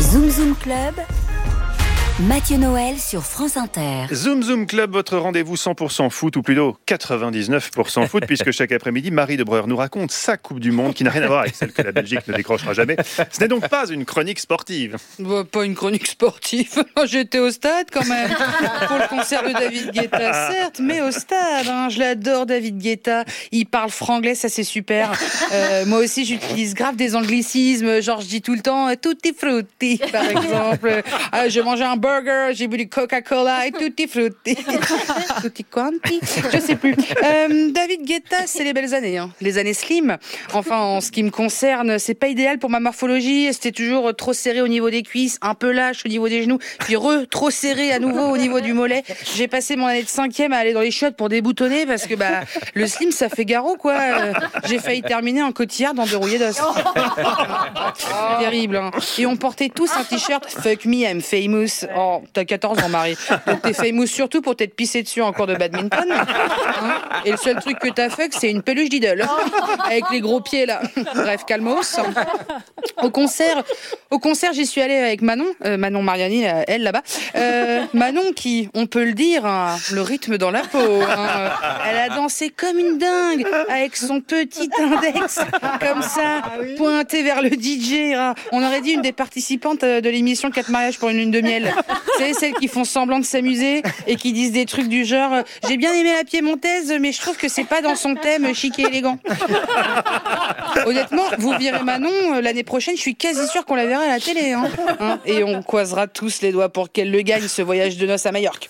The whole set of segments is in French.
Zoom Zoom Club, Mathieu Noël sur France Inter. Zoom Zoom Club, votre rendez-vous 100% foot, ou plutôt 99% foot, puisque chaque après-midi, Marie de Breuer nous raconte sa Coupe du Monde, qui n'a rien à voir avec celle que la Belgique ne décrochera jamais. Ce n'est donc pas une chronique sportive. Pas une chronique sportive. J'étais au stade quand même, pour le concert de David Guetta, certes, mais au stade. Je l'adore, David Guetta. Il parle franglais, ça c'est super. Moi aussi, j'utilise grave des anglicismes. Genre, je dis tout le temps tutti frutti, par exemple. Je mangeais un burger, j'ai bu du Coca-Cola et tutti frutti. Tutti quanti, je sais plus. David Guetta, c'est les belles années, les années slim. Enfin, en ce qui me concerne, c'est pas idéal pour ma morphologie. C'était toujours trop serré au niveau des cuisses, un peu lâche au niveau des genoux, puis trop serré à nouveau au niveau du mollet. J'ai passé mon année de 5e à aller dans les chiottes pour déboutonner parce que le slim, ça fait garrot, quoi. J'ai failli terminer en cotillard dans 2 rouillés d'os. Terrible, Et on portait tous un t-shirt Fuck me, I'm famous. Oh, t'as 14 ans, Marie. Donc t'es famous surtout pour t'être pissé dessus en cours de badminton. Et le seul truc que t'as fuck, c'est une peluche d'idole. Avec les gros pieds, là. Bref, calmos. Au concert, j'y suis allée avec Manon Mariani, elle, là-bas. Manon qui, on peut le dire, le rythme dans la peau. Elle a dansé comme une dingue, avec son petit index, comme ça, pointé vers le DJ. On aurait dit une des participantes de l'émission 4 mariages pour une lune de miel. Vous savez, celles qui font semblant de s'amuser et qui disent des trucs du genre j'ai bien aimé la piémontaise, mais je trouve que c'est pas dans son thème chic et élégant. Honnêtement, vous verrez Manon l'année prochaine, je suis quasi sûre qu'on la verra à la télé. Et on croisera tous les doigts pour qu'elle le gagne, ce voyage de noces à Majorque.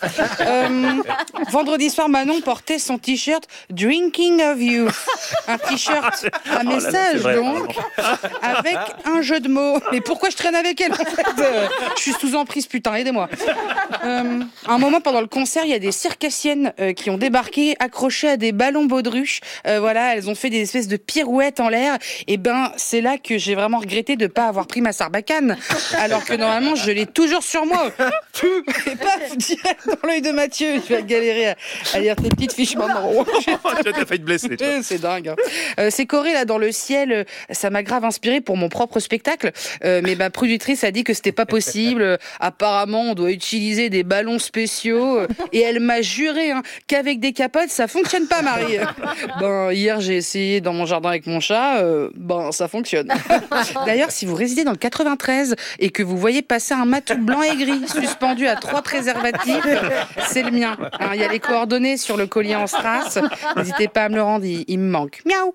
Vendredi soir, Manon portait son t-shirt Drinking of You. Un t-shirt à message, donc, avec un jeu de mots. Mais pourquoi je traîne avec elle, en fait je suis sous emprise, putain, aidez-moi. À un moment, pendant le concert, il y a des circassiennes qui ont débarqué, accrochées à des ballons baudruches. Elles ont fait des espèces de pirouettes en l'air. Et c'est là que j'ai vraiment regretté de ne pas avoir pris ma sarbacane. Alors que normalement, je l'ai toujours sur moi. Et paf, direct dans l'œil de Mathieu. Je vais galérer à lire tes petites fiches maintenant. Tu as failli te blesser. C'est dingue. Ces chorés là dans le ciel, ça m'a grave inspiré pour mon propre spectacle. Mais ma productrice a dit que c'était pas possible. Apparemment, on doit utiliser des ballons spéciaux. Et elle m'a juré qu'avec des capotes, ça fonctionne pas, Marie. Hier, j'ai essayé dans mon jardin avec mon chat. Ça fonctionne. D'ailleurs, si vous résidez dans le 93 et que vous voyez passer un matou blanc et gris suspendu à 3 préservatifs, c'est le mien. Il y a les coordonnées sur le collier en strass. N'hésitez pas à me le rendre, il me manque. Miaou.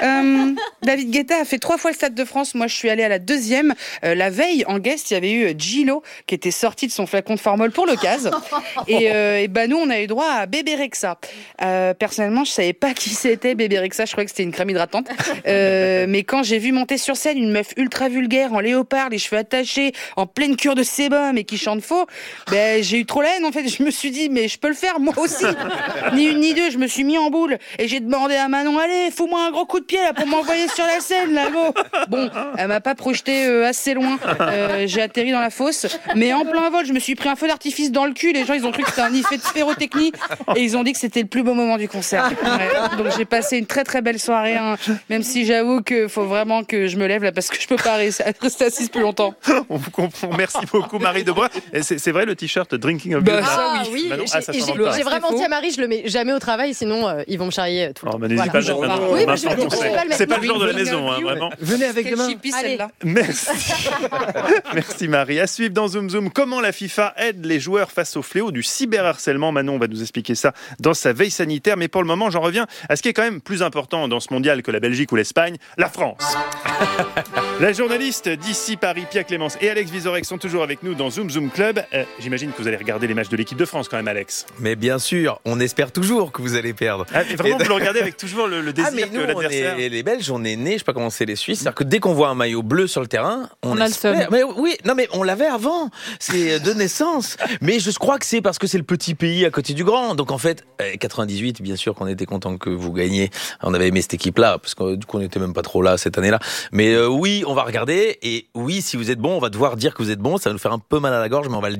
David Guetta a fait 3 fois le Stade de France. Moi, je suis allée à la 2e. La veille, en guest, il y avait eu Gilo qui était sorti de son flacon de formol pour l'occasion. Et nous, on a eu droit à Bébé Rexha. Personnellement, je savais pas qui c'était Bébé Rexha. Je croyais que c'était une crème hydratante. Mais quand j'ai vu monter sur scène une meuf ultra vulgaire en léopard, les cheveux attachés, en pleine cure de sébum et qui chante faux, j'ai eu trop la haine en fait. Je me suis dit mais je peux le faire moi aussi. Ni une ni deux, je me suis mis en boule et j'ai demandé à Manon allez, fous-moi un gros coup de pied là pour m'envoyer sur la scène là go. Bon, elle m'a pas projeté assez loin. J'ai atterri dans la fosse, mais en plein vol, je me suis pris un feu d'artifice dans le cul. Les gens ils ont cru que c'était un effet de pyrotechnie et ils ont dit que c'était le plus beau moment du concert. Donc j'ai passé une très très belle soirée, même si j'avoue qu'il faut vraiment que je me lève là parce que je peux pas rester assise plus longtemps. On vous comprend. Merci beaucoup Marie de Breuer. C'est vrai le t-shirt Drinking of You. Ça oui. J'ai vraiment dit à Marie, je le mets jamais au travail, sinon ils vont me charrier tout le temps. N'hésitez pas à le mettre maintenant. Oui, c'est pas le genre de la maison, vraiment. Venez avec demain. Merci. Merci Marie. À suivre dans Zoom Zoom, comment la FIFA aide les joueurs face au fléau du cyberharcèlement. Manon va nous expliquer ça dans sa veille sanitaire. Mais pour le moment, j'en reviens à ce qui est quand même plus important dans ce mondial que la Belgique ou l'Espagne, la France. La journaliste d'ici Paris, Pia Clémence et Alex Vizorek sont toujours avec nous dans Zoom Zoom Club. J'imagine que vous allez regarder les matchs de l'équipe de France quand même, Alex. Mais bien sûr, on espère toujours que vous allez perdre. Vraiment, vous le regardez avec toujours le désir mais nous, que l'adversaire... les Belges, on est nés, je sais pas comment c'est les Suisses, c'est-à-dire que dès qu'on voit un maillot bleu sur le terrain, on a le seum. Mais oui, non mais on l'avait avant, c'est de naissance. Mais je crois que c'est parce que c'est le petit pays à côté du grand. Donc en fait, 98, bien sûr qu'on était content que vous gagniez. On avait aimé cette équipe-là, parce que du coup on n'était même pas trop là cette année-là. Mais oui, on va regarder, et oui, si vous êtes bon, on va devoir dire que vous êtes bon, ça va nous faire un peu mal à la gorge, mais on va le dire.